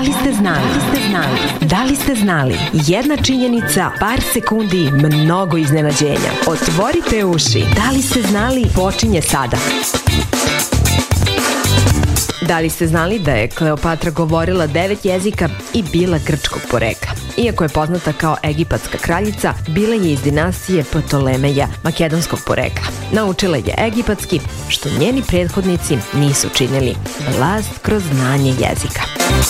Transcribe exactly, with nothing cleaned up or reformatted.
li ste znali? Da li ste znali? Da li ste znali? Jedna činjenica, par sekundi, mnogo iznenađenja. Otvorite uši. Da li ste znali? Počinje sada. Da li ste znali da je Kleopatra govorila devet jezika i bila grčkog porekla? Iako je poznata kao egipatska kraljica, bila je iz dinastije Ptolemeja, makedonskog porekla. Naučila je egipatski, što njeni prethodnici nisu činili. Vlast kroz znanje jezika.